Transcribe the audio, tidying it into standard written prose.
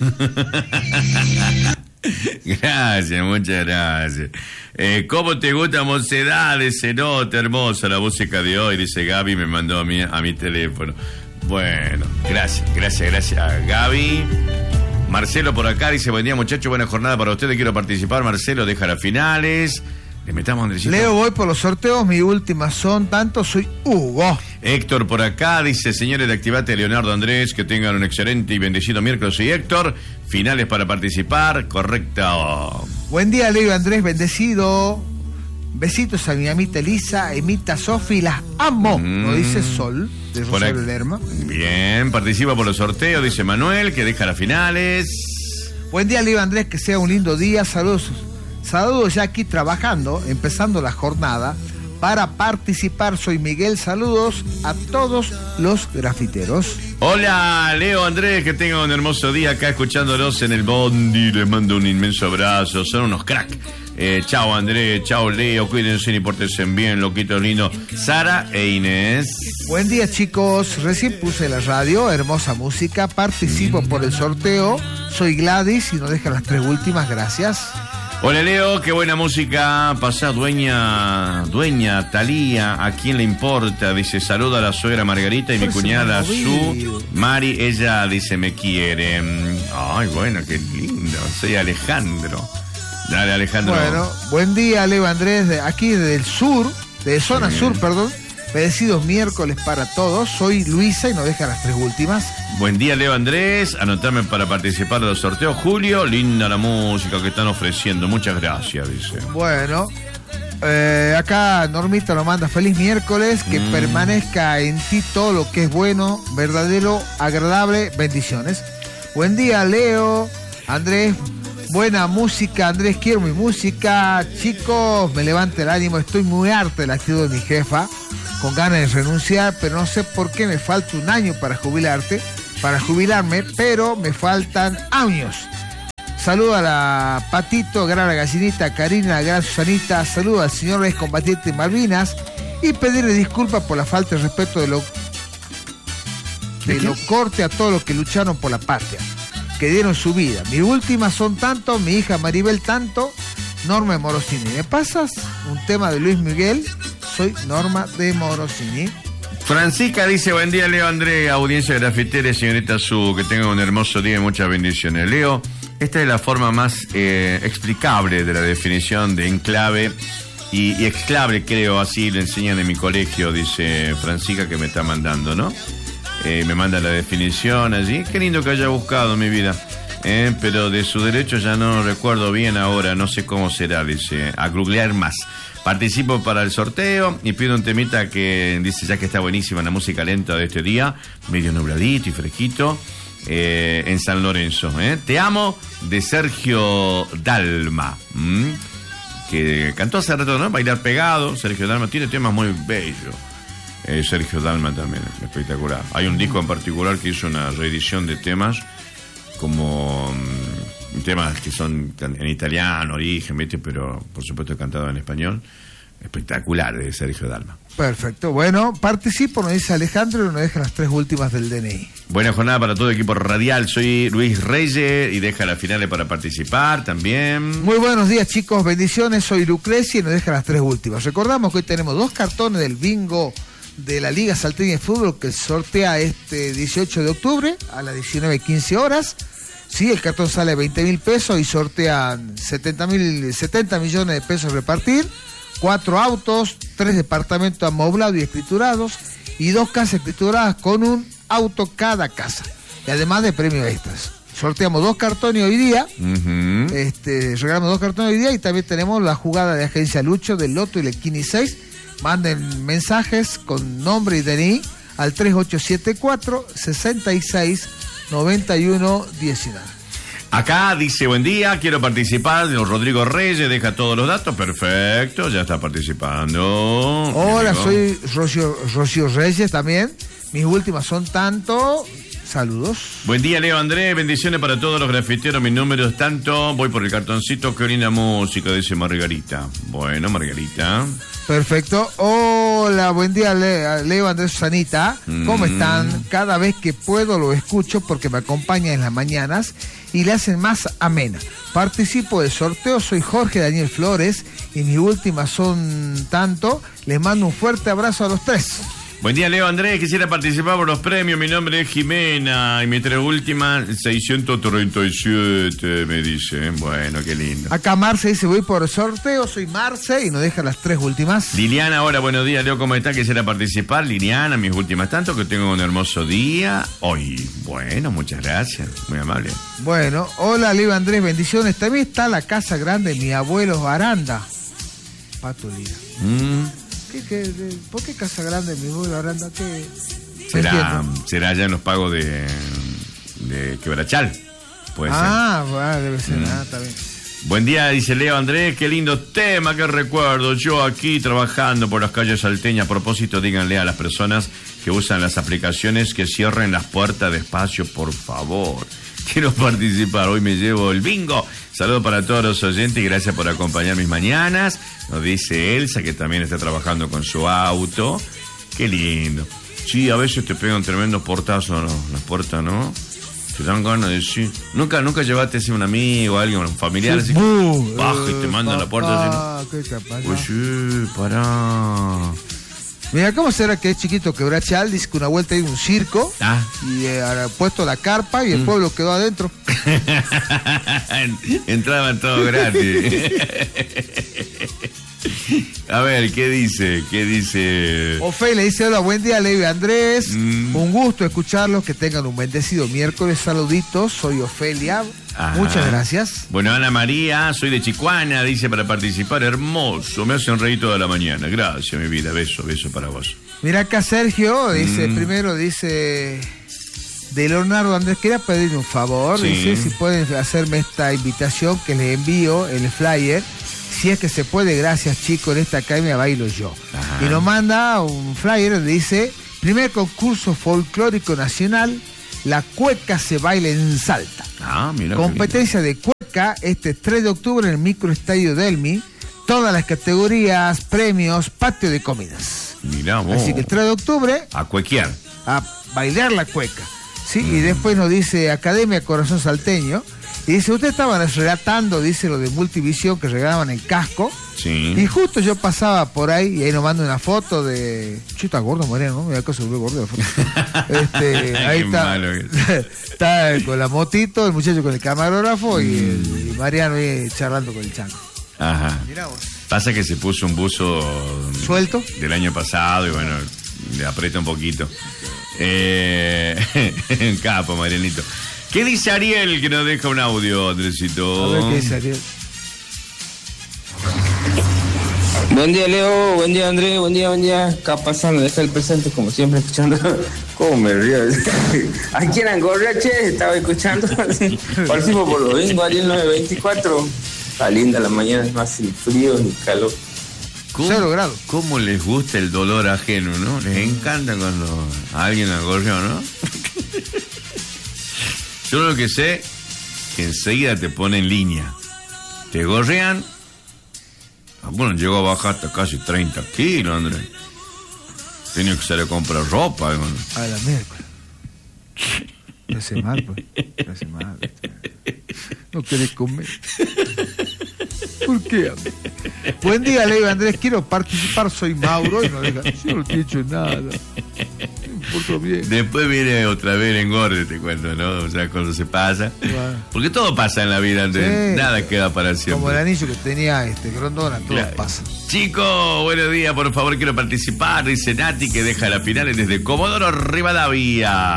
Gracias, muchas gracias. ¿Cómo te gusta Mocedades? Se nota hermosa la música de hoy, dice Gaby, me mandó a mi teléfono. Bueno, gracias Gaby. Marcelo por acá dice, buen día muchachos, buena jornada para ustedes, quiero participar. Marcelo, deja las finales. Le metamos, Andresito. Leo, voy por los sorteos, mi última son tanto, soy Hugo. Héctor por acá dice, señores de Activate, Leonardo, Andrés, que tengan un excelente y bendecido miércoles. Y Héctor, finales para participar, correcto. Buen día, Leo y Andrés, bendecido. Besitos a mi amita Elisa, Emita, Sofi, las amo. Lo dice Sol, de Rosario Lerma. Bien, participa por los sorteos, dice Manuel, que deja las finales. Buen día, Leo y Andrés, que sea un lindo día, saludos ya aquí trabajando, empezando la jornada. Para participar soy Miguel, saludos a todos los grafiteros. Hola Leo, Andrés, que tengan un hermoso día acá escuchándolos en el bondi, les mando un inmenso abrazo, son unos crack. Chao Andrés, chao Leo, cuídense y pórtense bien, loquitos lindos. Sara e Inés. Buen día chicos, recién puse la radio, hermosa música, participo por el sorteo, soy Gladys y nos dejan las 3 últimas, gracias. Hola Leo, qué buena música. Pasá, dueña Talía, ¿a quién le importa? Dice, saluda a la suegra Margarita y mi cuñada Su Mari, ella dice, me quiere. Ay, bueno, qué lindo. Soy Alejandro. Dale, Alejandro. Bueno, buen día, Leo Andrés, aquí del sur, de zona sur, perdón. Bendecidos miércoles para todos. Soy Luisa y nos deja las 3 últimas. Buen día, Leo Andrés. Anotame para participar de los sorteos. Julio, linda la música que están ofreciendo. Muchas gracias, dice. Bueno, acá Normita nos manda feliz miércoles. Que permanezca en ti todo lo que es bueno, verdadero, agradable. Bendiciones. Buen día, Leo, Andrés. Buena música, Andrés, quiero mi música. Chicos, me levanta el ánimo. Estoy muy harta de la actitud de mi jefa, con ganas de renunciar, pero no sé por qué me falta un año para jubilarme, pero me faltan años. Saludo a la Patito, gran la gallinita, Karina, gran Susanita. Saludo al señor excombatiente Malvinas y pedirle disculpas por la falta de respeto de lo corte a todos los que lucharon por la patria, que dieron su vida. Mis últimas son tanto, mi hija Maribel tanto, Norma de Morosini. ¿Me pasas un tema de Luis Miguel? Soy Norma de Morosini. Francisca dice, buen día Leo Andrés, audiencia grafitera, señorita Su, que tenga un hermoso día y muchas bendiciones. Leo, esta es la forma más explicable de la definición de enclave y exclave, creo, así le enseñan en mi colegio, dice Francisca, que me está mandando, ¿no? Me manda la definición allí. Qué lindo que haya buscado mi vida. Pero de su derecho ya no recuerdo bien ahora, no sé cómo será, dice, a googlear más. Participo para el sorteo y pido un temita que dice, ya que está buenísima la música lenta de este día, medio nubladito y fresquito, en San Lorenzo. Te amo, de Sergio Dalma, que cantó hace rato, ¿no? Bailar pegado. Sergio Dalma tiene temas muy bellos. Sergio Dalma también, espectacular. Hay un disco en particular que hizo una reedición de temas como temas que son en italiano, origen, ¿viste? Pero por supuesto cantado en español. Espectacular de Sergio Dalma. Perfecto, bueno, participo, nos dice Alejandro, y nos deja las 3 últimas del DNI. Buena jornada para todo el equipo radial. Soy Luis Reyes y deja las finales para participar también. Muy buenos días chicos, bendiciones, soy Lucrecia y nos deja las 3 últimas. Recordamos que hoy tenemos 2 cartones del bingo de la Liga Salteña de Fútbol que sortea este 18 de octubre a las 19:15 horas. Sí, el cartón sale a 20.000 pesos y sortean 70 millones de pesos a repartir, 4 autos, 3 departamentos amoblados y escriturados y 2 casas escrituradas con un auto cada casa. Y además de premios extras. Sorteamos 2 cartones hoy día, regalamos 2 cartones hoy día y también tenemos la jugada de Agencia Lucho del Loto y el Kini 6. Manden mensajes con nombre y DNI al 3874-669119. Acá dice, buen día, quiero participar. Rodrigo Reyes deja todos los datos. Perfecto, ya está participando. Hola, soy Rocío Reyes también. Mis últimas son tanto. Saludos. Buen día, Leo Andrés. Bendiciones para todos los grafiteros. Mis números tanto. Voy por el cartoncito. Qué linda música, dice Margarita. Bueno, Margarita. Perfecto. Hola, buen día, Leo, Andrés, Susanita. ¿Cómo están? Cada vez que puedo lo escucho porque me acompaña en las mañanas y le hacen más amena. Participo del sorteo, soy Jorge Daniel Flores y mis últimas son tanto. Les mando un fuerte abrazo a los tres. Buen día, Leo Andrés. Quisiera participar por los premios. Mi nombre es Jimena y mi tres últimas 637, me dice. Bueno, qué lindo. Acá Marce dice, voy por el sorteo, soy Marce y nos deja las tres últimas. Liliana, hola, buenos días, Leo, ¿cómo está? Quisiera participar. Liliana, mis últimas tanto, que tengo un hermoso día hoy. Bueno, muchas gracias, muy amable. Bueno, hola, Leo Andrés, bendiciones. También está la casa grande de mi abuelo Aranda. Pato Lira. ¿Por qué Casa Grande, mi abuelo Aranda? ¿Qué? Será allá en los pagos de Quebrachal. Puede ser. Debe ser. Está bien. Buen día, dice Leo Andrés. Qué lindo tema, qué recuerdo. Yo aquí trabajando por las calles salteñas. A propósito, díganle a las personas que usan las aplicaciones que cierren las puertas despacio, por favor. Quiero participar, hoy me llevo el bingo. Saludos para todos los oyentes y gracias por acompañar mis mañanas. Nos dice Elsa, que también está trabajando con su auto. Qué lindo. Sí, a veces te pegan tremendos portazos las puertas, ¿no? Te dan ganas de decir. Nunca llevaste a un amigo, alguien, un familiar, así que baja y te manda a la puerta. Así, ¿no? ¿Qué te pasa? Pues sí, pará. Mira, ¿cómo será que es chiquito Quebrachal? Dice que una vuelta hay un circo y ha puesto la carpa y el pueblo quedó adentro. Entraban todos gratis. A ver, ¿qué dice? Ofelia dice, hola, buen día, Leo y Andrés. Un gusto escucharlos, que tengan un bendecido miércoles. Saluditos, soy Ofelia. Ajá. Muchas gracias. Bueno, Ana María, soy de Chicuana, dice, para participar, hermoso, me hacen reír toda la mañana. Gracias, mi vida, beso para vos. Mira acá Sergio, dice, primero dice, de Leonardo Andrés, quería pedirle un favor, sí. Dice, si pueden hacerme esta invitación que les envío, el flyer, si es que se puede, gracias chicos, en esta academia bailo yo. Ajá. Y nos manda un flyer donde dice, primer concurso folclórico nacional, la cueca se baila en Salta. Mira. Competencia de cueca este 3 de octubre en el microestadio Delmi. Todas las categorías, premios, patio de comidas. Mirá vos. Así que el 3 de octubre... A cuequear. A bailar la cueca. ¿Sí? Y después nos dice Academia Corazón Salteño. Y dice, ustedes estaban relatando, dice, lo de Multivisión que regalaban el casco. Sí. Y justo yo pasaba por ahí y ahí nos manda una foto de... Chuta gordo, Mariano, ¿no? Mira que se volvió gordo la foto. Ahí está. Está con la motito, el muchacho con el camarógrafo y Mariano ahí charlando con el chango. Ajá. Mirá vos. Pasa que se puso un buzo... ¿Suelto? Del año pasado y bueno, le aprieta un poquito. Capo, Marianito. ¿Qué dice Ariel que nos deja un audio, Andresito? A ver qué dice Ariel. Buen día, Leo. Buen día, Andrés. Buen día. Acá pasando, deja el presente como siempre escuchando. ¿Cómo me río? Aquí en Angorriache estaba escuchando. Participo por los domingos, allí en 924. Está linda la mañana, es más sin frío ni calor. 0 grados. ¿Cómo les gusta el dolor ajeno, no? Les encanta cuando alguien angorrió, ¿no? Yo lo que sé, que enseguida te pone en línea. Te gorrean. Bueno, llegó a bajar hasta casi 30 kilos, Andrés. Tenía que salir a comprar ropa. A la miércoles. Me hace mal, pues. Me hace mal. No querés comer. ¿Por qué, amigo? Buen día, Leo Andrés. Quiero participar, soy Mauro. Y no deja. Yo no te he hecho nada. Bien. Después viene otra vez en engorde, te cuento, ¿no? O sea, cuando se pasa. Wow. Porque todo pasa en la vida, Andrés. Sí. Nada queda para siempre. Como el anillo que tenía Grondona, todo claro. Pasa. Chicos, buenos días, por favor, quiero participar. Dice Nati, que deja las finales desde Comodoro Rivadavia.